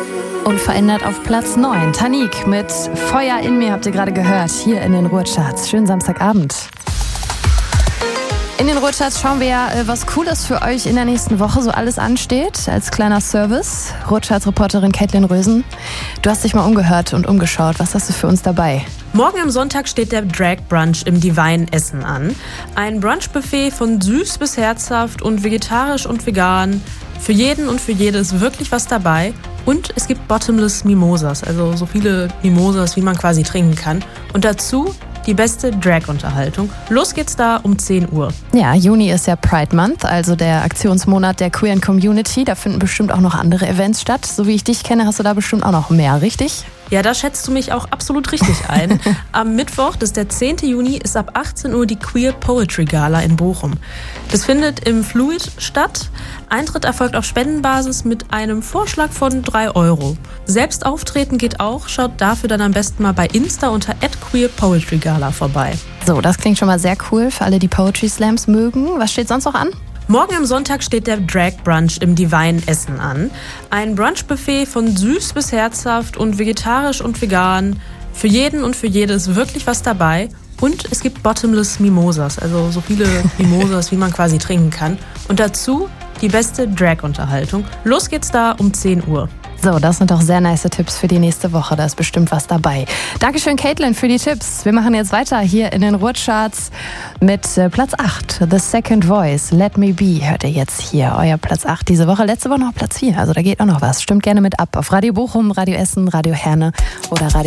Unverändert auf Platz 9. Tanik mit Feuer in mir habt ihr gerade gehört, hier in den Ruhrcharts. Schönen Samstagabend. In den Ruhrcharts schauen wir ja, was Cooles für euch in der nächsten Woche so alles ansteht. Als kleiner Service. Ruhrcharts-Reporterin Caitlin Rösen. Du hast dich mal umgehört und umgeschaut. Was hast du für uns dabei? Morgen am Sonntag steht der Drag Brunch im Divine Essen an. Ein Brunchbuffet von süß bis herzhaft und vegetarisch und vegan. Für jeden und für jede ist wirklich was dabei. Und es gibt Bottomless Mimosas, also so viele Mimosas, wie man quasi trinken kann. Und dazu die beste Drag-Unterhaltung. Los geht's da um 10 Uhr. Ja, Juni ist ja Pride Month, also der Aktionsmonat der queeren Community. Da finden bestimmt auch noch andere Events statt. So wie ich dich kenne, hast du da bestimmt auch noch mehr, richtig? Ja, da schätzt du mich auch absolut richtig ein. Am Mittwoch, das ist der 10. Juni, ist ab 18 Uhr die Queer Poetry Gala in Bochum. Das findet im Fluid statt. Eintritt erfolgt auf Spendenbasis mit einem Vorschlag von 3 €. Selbst auftreten geht auch. Schaut dafür dann am besten mal bei Insta unter @queerpoetrygala vorbei. So, das klingt schon mal sehr cool für alle, die Poetry Slams mögen. Was steht sonst noch an? Morgen am Sonntag steht der Drag Brunch im Divine Essen an. Ein Brunchbuffet von süß bis herzhaft und vegetarisch und vegan. Für jeden und für jede ist wirklich was dabei. Und es gibt Bottomless Mimosas, also so viele Mimosas, wie man quasi trinken kann. Und dazu die beste Drag-Unterhaltung. Los geht's da um 10 Uhr. So, das sind doch sehr nice Tipps für die nächste Woche. Da ist bestimmt was dabei. Dankeschön, Caitlin, für die Tipps. Wir machen jetzt weiter hier in den Ruhrcharts mit Platz 8. The Second Voice, Let Me Be, hört ihr jetzt hier. Euer Platz 8 diese Woche. Letzte Woche noch Platz 4. Also da geht auch noch was. Stimmt gerne mit ab auf Radio Bochum, Radio Essen, Radio Herne oder Radio